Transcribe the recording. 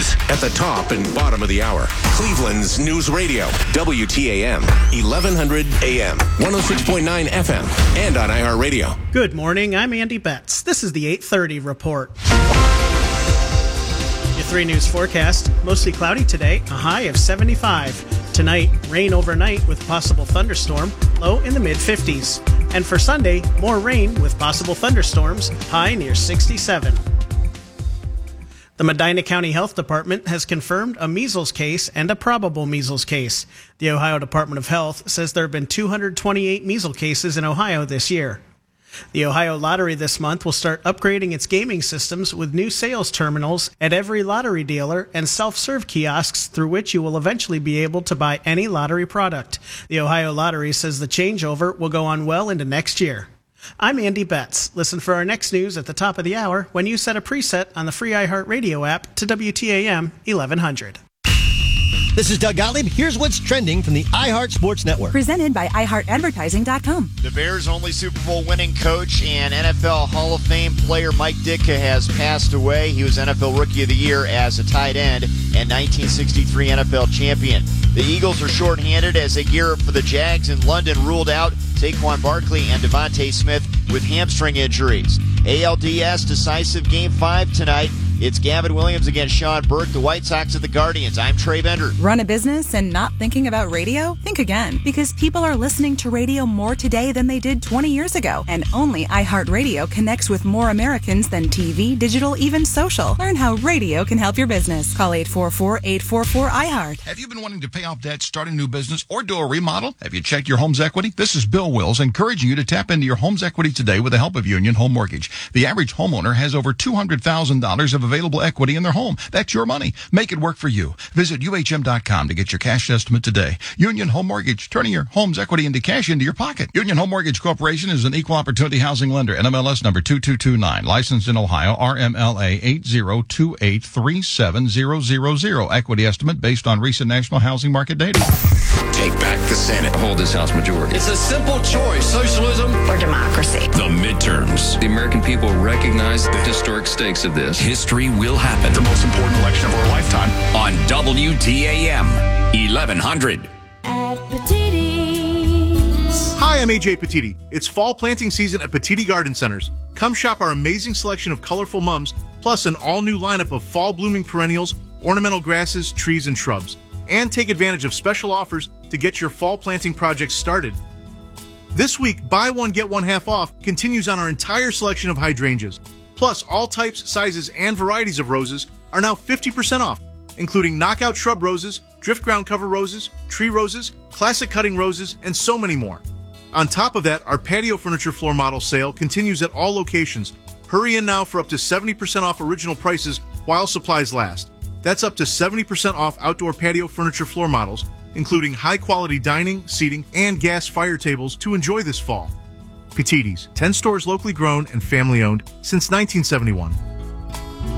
news at the top and bottom of the hour. Cleveland's News Radio, WTAM, 1100 AM, 106.9 FM, and on iHeartRadio. Good morning, I'm Andy Betts. This is the 8:30 report. Your 3 News forecast, mostly cloudy today, a high of 75. Tonight, rain overnight with possible thunderstorm, low in the mid-50s. And for Sunday, more rain with possible thunderstorms, high near 67. The Medina County Health Department has confirmed a measles case and a probable measles case. The Ohio Department of Health says there have been 228 measles cases in Ohio this year. The Ohio Lottery this month will start upgrading its gaming systems with new sales terminals at every lottery dealer and self-serve kiosks through which you will eventually be able to buy any lottery product. The Ohio Lottery says the changeover will go on well into next year. I'm Andy Betts. Listen for our next news at the top of the hour when you set a preset on the free iHeartRadio app to WTAM 1100. This is Doug Gottlieb. Here's what's trending from the iHeart Sports Network. Presented by iHeartAdvertising.com. The Bears' only Super Bowl winning coach and NFL Hall of Fame player Mike Ditka has passed away. He was NFL Rookie of the Year as a tight end and 1963 NFL champion. The Eagles are shorthanded as they gear up for the Jags, and London ruled out Saquon Barkley and Devontae Smith with hamstring injuries. ALDS decisive Game 5 tonight. It's Gavin Williams against Sean Burke, the White Sox at the Guardians. I'm Trey Bender. Run a business and not thinking about radio? Think again, because people are listening to radio more today than they did 20 years ago. And only iHeartRadio connects with more Americans than TV, digital, even social. Learn how radio can help your business. Call 844-844-iHeart. Have you been wanting to pay off debt, start a new business, or do a remodel? Have you checked your home's equity? This is Bill Wills encouraging you to tap into your home's equity today with the help of Union Home Mortgage. The average homeowner has over $200,000 of available equity in their home. That's your money. Make it work for you. Visit UHM.com to get your cash estimate today. Union Home Mortgage, turning your home's equity into cash into your pocket. Union Home Mortgage Corporation is an equal opportunity housing lender. NMLS number 2229. Licensed in Ohio. RMLA 802837000. Equity estimate based on recent national housing market data. Take back the Senate. Hold this House majority. It's a simple choice, socialism or democracy. The midterms. The American people recognize the historic stakes of this. History will happen. The most important election of our lifetime. On WTAM 1100. At Petitti's. Hi, I'm AJ Petiti. It's fall planting season at Petiti Garden Centers. Come shop our amazing selection of colorful mums, plus an all-new lineup of fall blooming perennials, ornamental grasses, trees, and shrubs. And take advantage of special offers to get your fall planting projects started. This week, buy one, get one half off continues on our entire selection of hydrangeas. Plus, all types, sizes, and varieties of roses are now 50% off, including knockout shrub roses, drift ground cover roses, tree roses, classic cutting roses, and so many more. On top of that, our patio furniture floor model sale continues at all locations. Hurry in now for up to 70% off original prices while supplies last. That's up to 70% off outdoor patio furniture floor models, including high-quality dining, seating, and gas fire tables to enjoy this fall. Petitti's, 10 stores locally grown and family-owned since 1971.